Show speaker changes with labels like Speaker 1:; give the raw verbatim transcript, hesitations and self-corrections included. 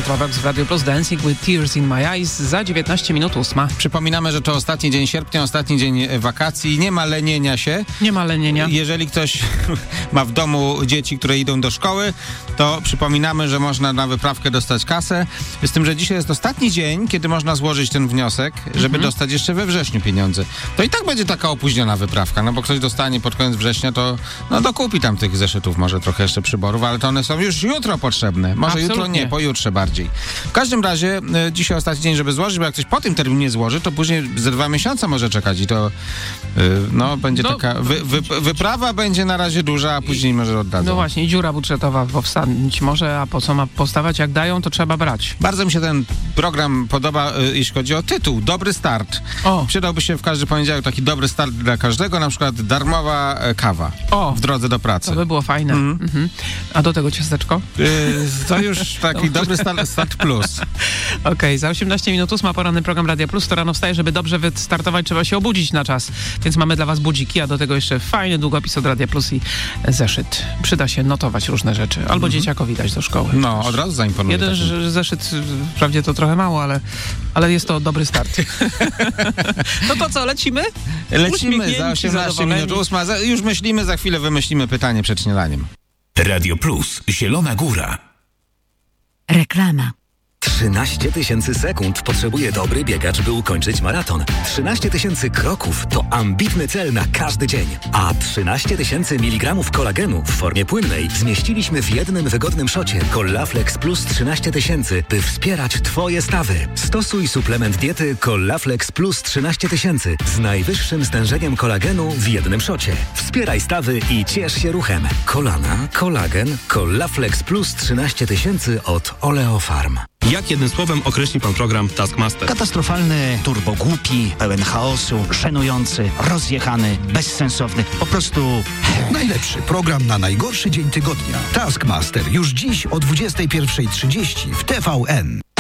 Speaker 1: Ultravox w Radio Plus, Dancing with Tears in My Eyes za dziewiętnaście minut ósma.
Speaker 2: Przypominamy, że to ostatni dzień sierpnia, ostatni dzień wakacji. Nie ma lenienia się.
Speaker 1: Nie ma lenienia.
Speaker 2: Jeżeli ktoś ma w domu dzieci, które idą do szkoły, to przypominamy, że można na wyprawkę dostać kasę. Z tym, że dzisiaj jest ostatni dzień, kiedy można złożyć ten wniosek, żeby mhm. dostać jeszcze we wrześniu pieniądze. To i tak będzie taka opóźniona wyprawka, no bo ktoś dostanie pod koniec września, to no dokupi tam tych zeszytów, może trochę jeszcze przyborów, ale to one są już jutro potrzebne. Może
Speaker 1: Absolutnie.
Speaker 2: jutro nie, pojutrze bardziej. W każdym razie e, dzisiaj ostatni dzień, żeby złożyć, bo jak ktoś po tym terminie złoży, to później ze dwa miesiące może czekać i to e, no będzie no, taka wy, wy, wyprawa będzie na razie duża, a później może oddadzą.
Speaker 1: No właśnie, dziura budżetowa powstać może, a po co ma powstawać? Jak dają, to trzeba brać.
Speaker 2: Bardzo mi się ten program podoba, e, jeśli chodzi o tytuł. Dobry start. O. Przydałby się w każdy poniedziałek taki dobry start dla każdego, na przykład darmowa e, kawa o. w drodze do pracy.
Speaker 1: To by było fajne. Mm. Mhm. A do tego ciasteczko?
Speaker 2: Yy, to już taki dobry start, start plus.
Speaker 1: Okej, okay, za osiemnaście minut ósma, poranny program Radia Plus. To rano wstaje, żeby dobrze wystartować, trzeba się obudzić na czas. Więc mamy dla was budziki, a do tego jeszcze fajny długopis od Radia Plus i zeszyt. Przyda się notować różne rzeczy. Albo mm-hmm. dzieciakowi dać do szkoły.
Speaker 2: No, od razu zaimponuje.
Speaker 1: Jeden takim. zeszyt, wprawdzie to trochę mało, ale, ale jest to dobry start. No to co, lecimy?
Speaker 2: Lecimy za osiemnaście minut ósma. Już myślimy, za chwilę wymyślimy pytanie przed śniadaniem.
Speaker 3: Radio Plus, Zielona Góra.
Speaker 4: Reklama.
Speaker 5: trzynaście tysięcy sekund potrzebuje dobry biegacz, by ukończyć maraton. trzynaście tysięcy kroków to ambitny cel na każdy dzień. A trzynaście tysięcy miligramów kolagenu w formie płynnej zmieściliśmy w jednym wygodnym szocie Collaflex Plus trzynaście tysięcy, by wspierać Twoje stawy. Stosuj suplement diety Collaflex Plus trzynaście tysięcy z najwyższym stężeniem kolagenu w jednym szocie. Wspieraj stawy i ciesz się ruchem. Kolana, kolagen, Collaflex Plus trzynaście tysięcy od Oleofarm.
Speaker 6: Jak jednym słowem określi pan program Taskmaster?
Speaker 7: Katastrofalny, turbogłupi, pełen chaosu, żenujący, rozjechany, bezsensowny. Po prostu...
Speaker 8: Najlepszy program na najgorszy dzień tygodnia. Taskmaster już dziś o dwudziestej pierwszej trzydzieści w T V N.